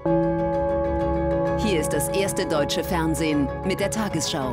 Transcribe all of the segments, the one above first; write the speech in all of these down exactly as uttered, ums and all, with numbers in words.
Hier ist das erste deutsche Fernsehen mit der Tagesschau.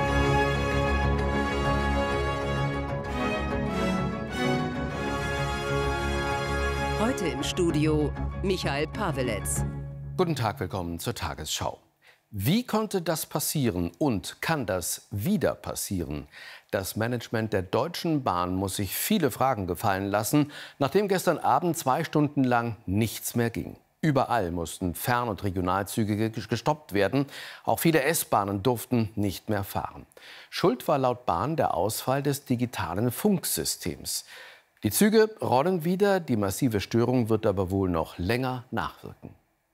Heute im Studio Michael Paweletz. Guten Tag, willkommen zur Tagesschau. Wie konnte das passieren und kann das wieder passieren? Das Management der Deutschen Bahn muss sich viele Fragen gefallen lassen, nachdem gestern Abend zwei Stunden lang nichts mehr ging. Überall mussten Fern- und Regionalzüge gestoppt werden. Auch viele S-Bahnen durften nicht mehr fahren. Schuld war laut Bahn der Ausfall des digitalen Funksystems. Die Züge rollen wieder, die massive Störung wird aber wohl noch länger nachwirken.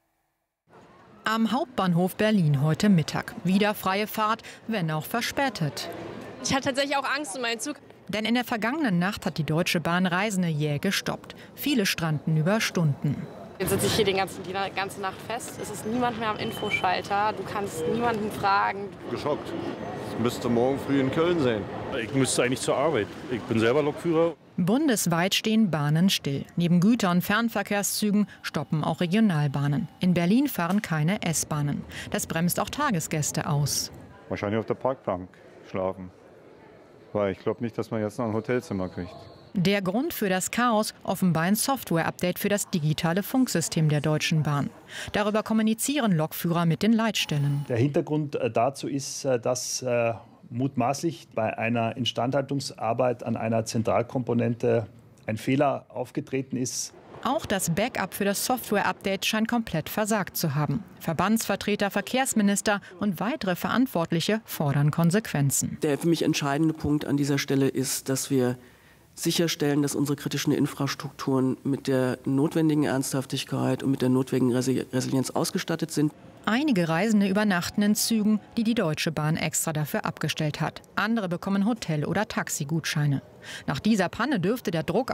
Am Hauptbahnhof Berlin heute Mittag. Wieder freie Fahrt, wenn auch verspätet. Ich hatte tatsächlich auch Angst um meinen Zug. Denn in der vergangenen Nacht hat die Deutsche Bahn Reisende jäh gestoppt. Viele stranden über Stunden. Jetzt sitze ich hier den ganzen, die ganze Nacht fest. Es ist niemand mehr am Infoschalter. Du kannst niemanden fragen. Geschockt. Ich müsste morgen früh in Köln sein. Ich müsste eigentlich zur Arbeit. Ich bin selber Lokführer. Bundesweit stehen Bahnen still. Neben Güter- und Fernverkehrszügen stoppen auch Regionalbahnen. In Berlin fahren keine S-Bahnen. Das bremst auch Tagesgäste aus. Wahrscheinlich auf der Parkbank schlafen. Weil ich glaube nicht, dass man jetzt noch ein Hotelzimmer kriegt. Der Grund für das Chaos: offenbar ein Software-Update für das digitale Funksystem der Deutschen Bahn. Darüber kommunizieren Lokführer mit den Leitstellen. Der Hintergrund dazu ist, dass äh, mutmaßlich bei einer Instandhaltungsarbeit an einer Zentralkomponente ein Fehler aufgetreten ist. Auch das Backup für das Software-Update scheint komplett versagt zu haben. Verbandsvertreter, Verkehrsminister und weitere Verantwortliche fordern Konsequenzen. Der für mich entscheidende Punkt an dieser Stelle ist, dass wir sicherstellen, dass unsere kritischen Infrastrukturen mit der notwendigen Ernsthaftigkeit und mit der notwendigen Resilienz ausgestattet sind. Einige Reisende übernachten in Zügen, die die Deutsche Bahn extra dafür abgestellt hat. Andere bekommen Hotel- oder Taxigutscheine. Nach dieser Panne dürfte der Druck